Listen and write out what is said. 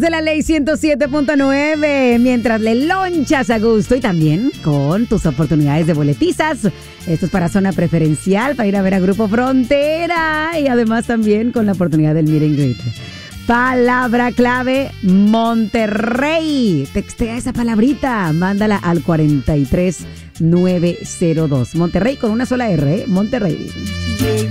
de la Ley 107.9, mientras le lonchas a gusto y también con tus oportunidades de boletizas. Esto es para zona preferencial, para ir a ver a Grupo Frontera y además también con la oportunidad del meet and greet. Palabra clave, Monterrey. Textea esa palabrita, mándala al 43902. Monterrey con una sola R, Monterrey.